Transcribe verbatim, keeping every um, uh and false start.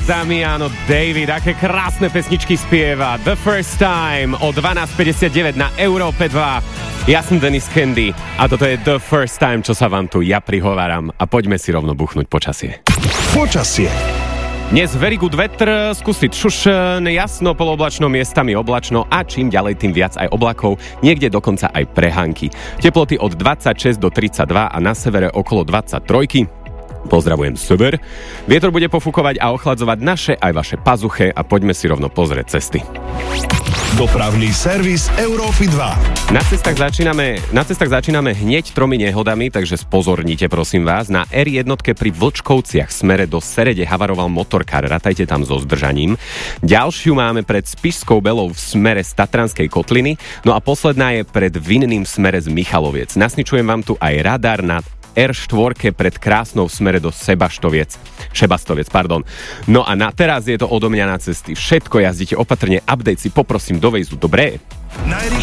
Damiano David, aké krásne pesničky spieva. The First Time o dvanásť päťdesiatdeväť na Európe dva. Ja som Dennis Candy a toto je The First Time, čo sa vám tu ja prihováram. A poďme si rovno buchnúť počasie. Počasie. Dnes very good vetr, skúsiť šušen, jasno, polooblačno, miestami oblačno a čím ďalej, tým viac aj oblakov, niekde dokonca aj prehánky. Teploty od dvadsaťšesť do tridsaťdva a na severe okolo dvadsaťtri. Pozdravujem sever. Vietor bude pofúkovať a ochladzovať naše aj vaše pazuche a poďme si rovno pozrieť cesty. Dopravný servis Európy dva. Na cestách začíname, na cestách začíname hneď tromi nehodami, takže spozornite prosím vás. Na er jedna pri Vlčkovciach smere do Serede havaroval motorkár, ratajte tam so zdržaním. Ďalšiu máme pred Spišskou Belou v smere z Tatranskej kotliny. No a posledná je pred Vinným smere z Michaloviec. Nasničujem vám tu aj radar na er štyri pred Krásnou v smere do Sebaštoviec. Šebastoviec, pardon. No a na teraz je to odo mňa na cesty všetko, jazdite opatrne, update si poprosím do vejzu, dobré? Najrýchlejšie